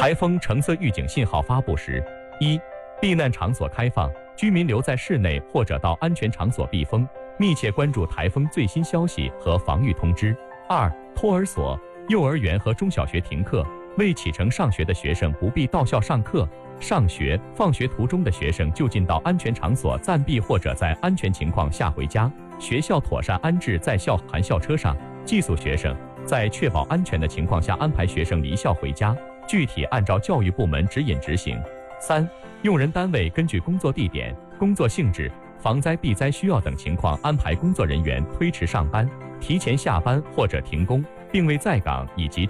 台风橙色预警信号发布时：1、避难场所开放，居民留在室内或者到安全场所避风，密切关注台风最新消息和防御通知。2、托儿所、幼儿园和中小学停课，未启程上学的学生不必到校上课。上学、放学途中的学生就近到安全场所暂避，或者在安全情况下回家。学校妥善安置在校含校车上，寄宿学生，在确保安全的情况下安排学生离校回家，具体按照教育部门指引执行。3、用人单位根据工作地点、工作性质、防灾避灾需要等情况安排工作人员推迟上班、提前下班或者停工，并为在岗以及